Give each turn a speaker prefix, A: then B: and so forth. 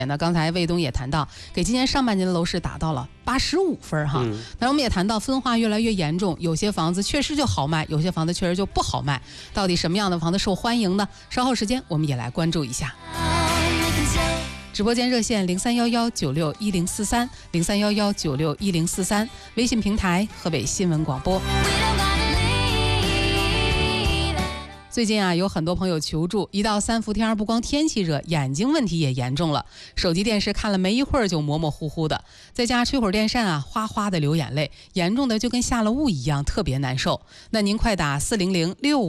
A: 那刚才卫东也谈到，给今年上半年的楼市打到了85分哈。当然我们也谈到分化越来越严重，有些房子确实就好卖，有些房子确实就不好卖。到底什么样的房子受欢迎呢？稍后时间我们也来关注一下。直播间热线0311961043，0311961043，微信平台河北新闻广播。最近有很多朋友求助，一到3伏天，不光天气热，眼睛问题也严重了。手机电视看了没一会儿就模模糊糊的，在家吹会儿电扇哗哗的流眼泪，严重的就跟下了雾一样，特别难受。那您快打40065